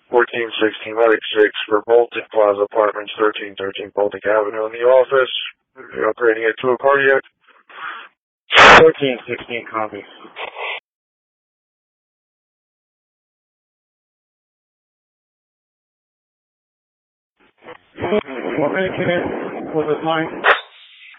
1416 Medic 6 for Baltic Plaza Apartments, 1313 Baltic Avenue in the office. You're upgrading it to a cardiac. 1416 copy. What minute was it, mine?